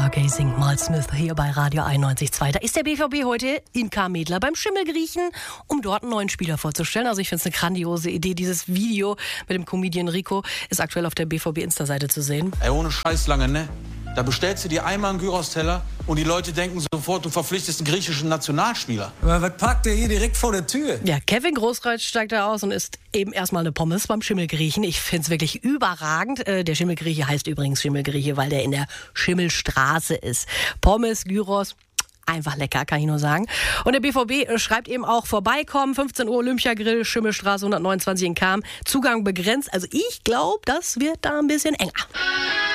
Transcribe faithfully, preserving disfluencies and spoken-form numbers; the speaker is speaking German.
Stargazing, Mal Smith hier bei Radio einundneunzig Komma zwei. Da ist der B V B heute in Karmedler beim Schimmelgriechen, um dort einen neuen Spieler vorzustellen. Also ich finde es eine grandiose Idee. Dieses Video mit dem Comedian Rico ist aktuell auf der B V B-Insta-Seite zu sehen. Ey, ohne Scheiß lange, ne? Da bestellst du dir einmal einen Gyros-Teller und die Leute denken sofort, du verpflichtest einen griechischen Nationalspieler. Aber was packt der hier direkt vor der Tür? Ja, Kevin Großkreuz steigt da aus und isst eben erstmal eine Pommes beim Schimmelgriechen. Ich finde es wirklich überragend. Äh, der Schimmelgrieche heißt übrigens Schimmelgrieche, weil der in der Schimmelstraße ist. Pommes, Gyros, einfach lecker, kann ich nur sagen. Und der B V B schreibt eben auch, vorbeikommen, fünfzehn Uhr Olympiagrill, Schimmelstraße hundertneunundzwanzig in Cham. Zugang begrenzt. Also ich glaube, das wird da ein bisschen enger.